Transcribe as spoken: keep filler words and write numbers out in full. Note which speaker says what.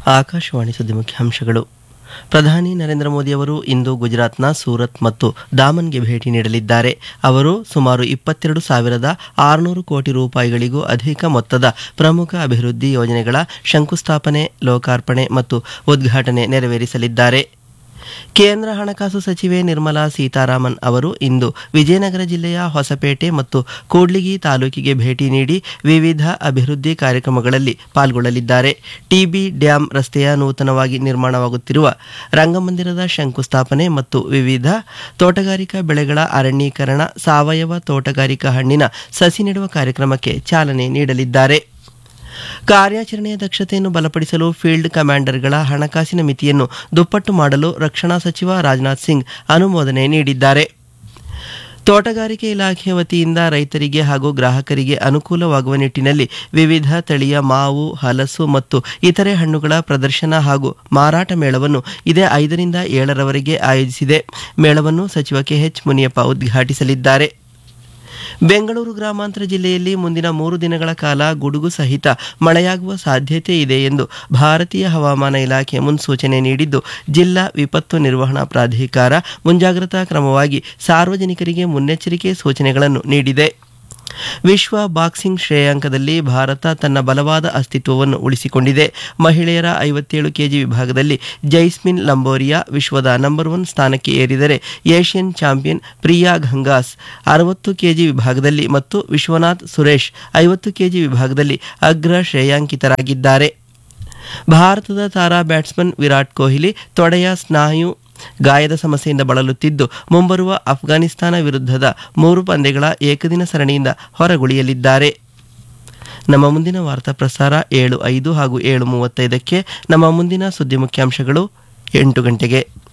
Speaker 1: ಆಕಾಶವಾಣಿ ಸುದ್ದಿ ಮುಖ್ಯಾಂಶಗಳು. ಪ್ರಧಾನಿ ನರೇಂದ್ರ ಮೋದಿ ಅವರು ಇಂದು ಗುಜರಾತ್ನ ಸೂರತ್ ಮತ್ತು ದಾಮನ್ಗೆ ಭೇಟಿ ನೀಡಲಿದ್ದಾರೆ. ಅವರು ಸುಮಾರು ಇಪ್ಪತ್ತೆರಡು ಸಾವಿರದ ಆರುನೂರು ಕೋಟಿ ರೂಪಾಯಿಗಳಿಗೂ ಅಧಿಕ ಮೊತ್ತದ ಪ್ರಮುಖ ಅಭಿವೃದ್ಧಿ ಯೋಜನೆಗಳ ಶಂಕುಸ್ಥಾಪನೆ, ಲೋಕಾರ್ಪಣೆ ಮತ್ತು ಉದ್ಘಾಟನೆ ನೆರವೇರಿಸಲಿದ್ದಾರೆ. ಕೇಂದ್ರ ಹಣಕಾಸು ಸಚಿವೆ ನಿರ್ಮಲಾ ಸೀತಾರಾಮನ್ ಅವರು ಇಂದು ವಿಜಯನಗರ ಜಿಲ್ಲೆಯ ಹೊಸಪೇಟೆ ಮತ್ತು ಕೂಡ್ಲಿಗಿ ತಾಲೂಕಿಗೆ ಭೇಟಿ ನೀಡಿ ವಿವಿಧ ಅಭಿವೃದ್ಧಿ ಕಾರ್ಯಕ್ರಮಗಳಲ್ಲಿ ಪಾಲ್ಗೊಳ್ಳಲಿದ್ದಾರೆ. ಟಿಬಿ ಡ್ಯಾಂ ರಸ್ತೆಯ ನೂತನವಾಗಿ ನಿರ್ಮಾಣವಾಗುತ್ತಿರುವ ರಂಗಮಂದಿರದ ಶಂಕುಸ್ಥಾಪನೆ ಮತ್ತು ವಿವಿಧ ತೋಟಗಾರಿಕಾ ಬೆಳೆಗಳ ಅರಣ್ಯೀಕರಣ, ಸಾವಯವ ತೋಟಗಾರಿಕಾ ಹಣ್ಣಿನ ಸಸಿ ನೆಡುವ ಕಾರ್ಯಕ್ರಮಕ್ಕೆ ಚಾಲನೆ ನೀಡಲಿದ್ದಾರೆ. ಕಾರ್ಯಾಚರಣೆಯ ದಕ್ಷತೆಯನ್ನು ಬಲಪಡಿಸಲು ಫೀಲ್ಡ್ ಕಮಾಂಡರ್ಗಳ ಹಣಕಾಸಿನ ಮಿತಿಯನ್ನು ದುಪ್ಪಟ್ಟು ಮಾಡಲು ರಕ್ಷಣಾ ಸಚಿವ ರಾಜನಾಥ್ ಸಿಂಗ್ ಅನುಮೋದನೆ ನೀಡಿದ್ದಾರೆ. ತೋಟಗಾರಿಕೆ ಇಲಾಖೆ ವತಿಯಿಂದ ರೈತರಿಗೆ ಹಾಗೂ ಗ್ರಾಹಕರಿಗೆ ಅನುಕೂಲವಾಗುವ ನಿಟ್ಟಿನಲ್ಲಿ ವಿವಿಧ ತಳಿಯ ಮಾವು, ಹಲಸು ಮತ್ತು ಇತರೆ ಹಣ್ಣುಗಳ ಪ್ರದರ್ಶನ ಹಾಗೂ ಮಾರಾಟ ಮೇಳವನ್ನು ಇದೇ ಐದರಿಂದ ಏಳರವರೆಗೆ ಆಯೋಜಿಸಿದೆ. ಮೇಳವನ್ನು ಸಚಿವ ಕೆಎಚ್ ಮುನಿಯಪ್ಪ ಉದ್ಘಾಟಿಸಲಿದ್ದಾರೆ. ಬೆಂಗಳೂರು ಗ್ರಾಮಾಂತರ ಜಿಲ್ಲೆಯಲ್ಲಿ ಮುಂದಿನ ಮೂರು ದಿನಗಳ ಕಾಲ ಗುಡುಗು ಸಹಿತ ಮಳೆಯಾಗುವ ಸಾಧ್ಯತೆ ಇದೆ ಎಂದು ಭಾರತೀಯ ಹವಾಮಾನ ಇಲಾಖೆ ಮುನ್ಸೂಚನೆ ನೀಡಿದ್ದು, ಜಿಲ್ಲಾ ವಿಪತ್ತು ನಿರ್ವಹಣಾ ಪ್ರಾಧಿಕಾರ ಮುಂಜಾಗ್ರತಾ ಕ್ರಮವಾಗಿ ಸಾರ್ವಜನಿಕರಿಗೆ ಮುನ್ನೆಚ್ಚರಿಕೆ ಸೂಚನೆಗಳನ್ನು ನೀಡಿದೆ. ವಿಶ್ವ ಬಾಕ್ಸಿಂಗ್ ಶ್ರೇಯಾಂಕದಲ್ಲಿ ಭಾರತ ತನ್ನ ಬಲವಾದ ಅಸ್ತಿತ್ವವನ್ನು ಉಳಿಸಿಕೊಂಡಿದೆ. ಮಹಿಳೆಯರ ಐವತ್ತೇಳು ಕೆಜಿ ವಿಭಾಗದಲ್ಲಿ ಜೈಸ್ಮಿನ್ ಲಂಬೋರಿಯಾ ವಿಶ್ವದ ನಂಬರ್ ಒನ್ ಸ್ಥಾನಕ್ಕೆ ಏರಿದರೆ, ಏಷ್ಯನ್ ಚಾಂಪಿಯನ್ ಪ್ರಿಯಾ ಘಂಗಾಸ್ ಅರವತ್ತು ಕೆಜಿ ವಿಭಾಗದಲ್ಲಿ ಮತ್ತು ವಿಶ್ವನಾಥ್ ಸುರೇಶ್ ಐವತ್ತು ಕೆಜಿ ವಿಭಾಗದಲ್ಲಿ ಅಗ್ರ ಶ್ರೇಯಾಂಕಿತರಾಗಿದ್ದಾರೆ. ಭಾರತದ ತಾರಾ ಬ್ಯಾಟ್ಸ್ಮನ್ ವಿರಾಟ್ ಕೊಹ್ಲಿ ತೊಡೆಯ ಸ್ನಾಯು ಗಾಯದ ಸಮಸ್ಯೆಯಿಂದ ಬಳಲುತ್ತಿದ್ದು, ಮುಂಬರುವ ಅಫ್ಘಾನಿಸ್ತಾನ ವಿರುದ್ಧದ ಮೂರು ಪಂದ್ಯಗಳ ಏಕದಿನ ಸರಣಿಯಿಂದ ಹೊರಗುಳಿಯಲಿದ್ದಾರೆ. ನಮ್ಮ ಮುಂದಿನ ವಾರ್ತಾ ಪ್ರಸಾರ ಏಳು ಐದು ಹಾಗೂ ಏಳು ಮೂವತ್ತೈದಕ್ಕೆ. ನಮ್ಮ ಮುಂದಿನ ಸುದ್ದಿ ಮುಖ್ಯಾಂಶಗಳು ಎಂಟು ಗಂಟೆಗೆ.